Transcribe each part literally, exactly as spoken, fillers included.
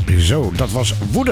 Zo, dat was Woede.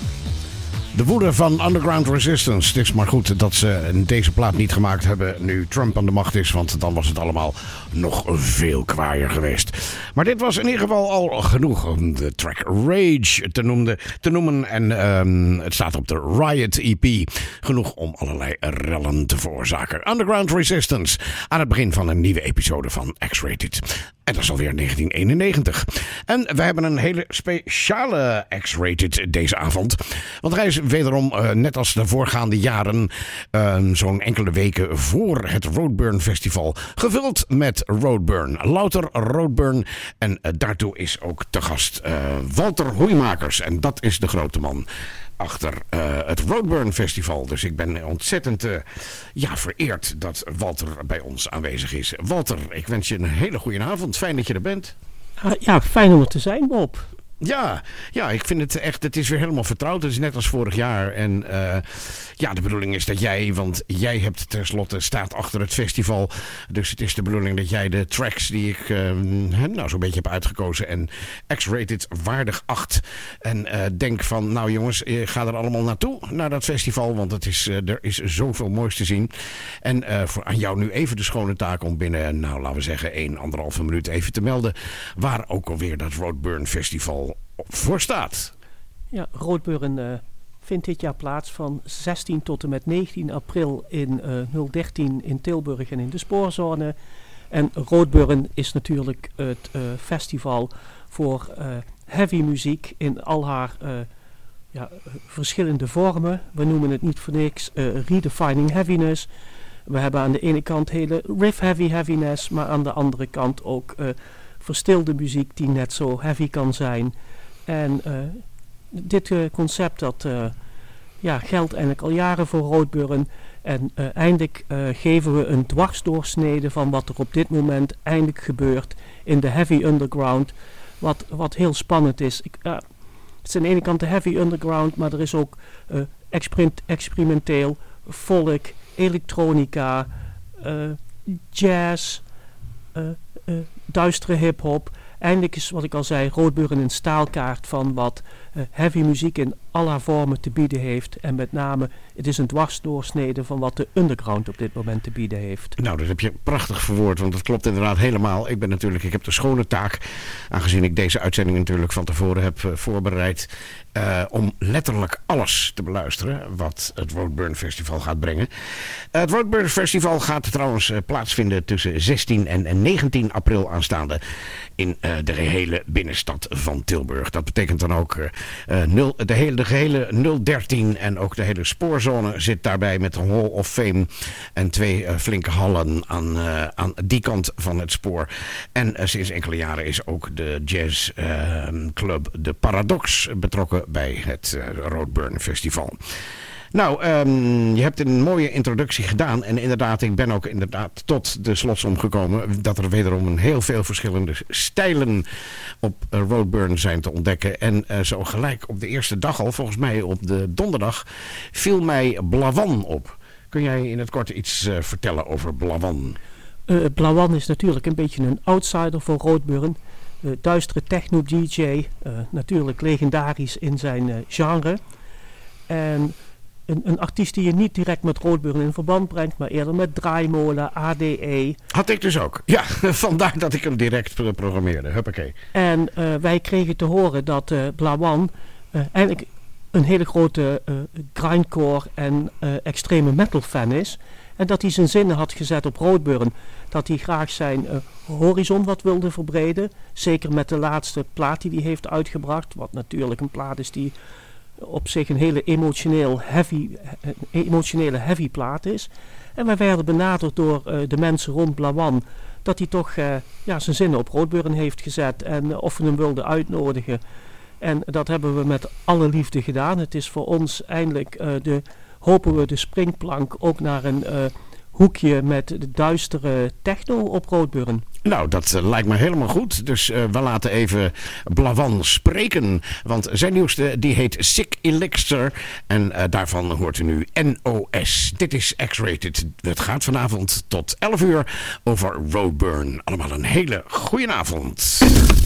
De woede van Underground Resistance. Het is maar goed dat ze deze plaat niet gemaakt hebben nu Trump aan de macht is. Want dan was het allemaal nog veel kwaaier geweest. Maar dit was in ieder geval al genoeg om de track Rage te noemen. Te noemen. En um, het staat op de Riot E P. Genoeg om allerlei rellen te veroorzaken. Underground Resistance. Aan het begin van een nieuwe episode van X-Rated. En dat is alweer negentien eenennegentig. En we hebben een hele speciale X-Rated deze avond. Want hij is wederom, uh, net als de voorgaande jaren, uh, zo'n enkele weken voor het Roadburn Festival, gevuld met Roadburn. Louter Roadburn. En uh, daartoe is ook te gast uh, Walter Hoeimakers. En dat is de grote man achter uh, het Roadburn Festival. Dus ik ben ontzettend uh, ja, vereerd dat Walter bij ons aanwezig is. Walter, ik wens je een hele goede avond. Fijn dat je er bent. Uh, ja, fijn om er te zijn, Bob. Ja, ja, ik vind het echt, het is weer helemaal vertrouwd. Het is net als vorig jaar. En uh, ja, de bedoeling is dat jij, want jij hebt tenslotte staat achter het festival. Dus het is de bedoeling dat jij de tracks die ik uh, nou zo'n beetje heb uitgekozen en X-Rated waardig acht. En uh, denk van, nou jongens, ga er allemaal naartoe, naar dat festival. Want het is, uh, er is zoveel moois te zien. En uh, voor aan jou nu even de schone taak om binnen, nou laten we zeggen, één, anderhalve minuut even te melden. Waar ook alweer dat Roadburn Festival voor staat. Ja, Roadburn uh, vindt dit jaar plaats van zestien tot en met negentien april in uh, nul dertien in Tilburg en in de spoorzone. En Roadburn is natuurlijk het uh, festival voor uh, heavy muziek in al haar uh, ja, verschillende vormen. We noemen het niet voor niks uh, Redefining Heaviness. We hebben aan de ene kant hele riff heavy heaviness, maar aan de andere kant ook uh, verstilde muziek die net zo heavy kan zijn. En uh, dit uh, concept dat uh, ja, geldt eigenlijk al jaren voor Roadburn. En uh, eindelijk uh, geven we een dwarsdoorsnede van wat er op dit moment eindelijk gebeurt in de heavy underground. Wat, wat heel spannend is. Ik, uh, het is aan de ene kant de heavy underground, maar er is ook uh, experiment, experimenteel, folk, elektronica, uh, jazz, uh, uh, duistere hip-hop. Eindelijk is, wat ik al zei, Roadburn een staalkaart van wat uh, heavy muziek in al haar vormen te bieden heeft. En met name, het is een dwarsdoorsnede van wat de underground op dit moment te bieden heeft. Nou, dat heb je prachtig verwoord, want dat klopt inderdaad helemaal. Ik ben natuurlijk, ik heb de schone taak, aangezien ik deze uitzending natuurlijk van tevoren heb uh, voorbereid, uh, om letterlijk alles te beluisteren wat het Roadburn Festival gaat brengen. Uh, het Roadburn Festival gaat trouwens uh, plaatsvinden tussen zestien en negentien april aanstaande in uh, de gehele binnenstad van Tilburg. Dat betekent dan ook uh, nul, de, hele, de gehele nul dertien en ook de hele spoorzone zit daarbij met de Hall of Fame en twee uh, flinke hallen aan, uh, aan die kant van het spoor. En uh, sinds enkele jaren is ook de jazzclub uh, De Paradox betrokken bij het uh, Roadburn Festival. Nou, um, je hebt een mooie introductie gedaan. En inderdaad, ik ben ook inderdaad tot de slotsom gekomen dat er wederom een heel veel verschillende stijlen op uh, Roadburn zijn te ontdekken. En uh, zo gelijk op de eerste dag al, volgens mij op de donderdag, viel mij Blawan op. Kun jij in het kort iets uh, vertellen over Blawan? Uh, Blawan is natuurlijk een beetje een outsider voor Roadburn. Uh, duistere techno-D J, uh, natuurlijk legendarisch in zijn uh, genre. En Een, een artiest die je niet direct met Roadburn in verband brengt, maar eerder met Draaimolen, A D E. Had ik dus ook. Ja, vandaar dat ik hem direct programmeerde. Huppakee. En uh, wij kregen te horen dat uh, Blawan uh, eigenlijk een hele grote uh, grindcore en uh, extreme metal fan is. En dat hij zijn zinnen had gezet op Roadburn. Dat hij graag zijn uh, horizon wat wilde verbreden. Zeker met de laatste plaat die hij heeft uitgebracht. Wat natuurlijk een plaat is die op zich een hele emotioneel heavy, emotionele heavy plaat is. En wij werden benaderd door uh, de mensen rond Blawan dat hij toch uh, ja, zijn zinnen op Roadburn heeft gezet en uh, of we hem wilden uitnodigen. En dat hebben we met alle liefde gedaan. Het is voor ons eindelijk uh, de, hopen we, de springplank ook naar een uh, hoekje met de duistere techno op Roadburn. Nou, dat uh, lijkt me helemaal goed. Dus uh, we laten even Blawan spreken. Want zijn nieuwste, die heet Sick Elixir. En uh, daarvan hoort u nu N O S. Dit is X-Rated. Het gaat vanavond tot elf uur over Roadburn. Allemaal een hele goeie avond.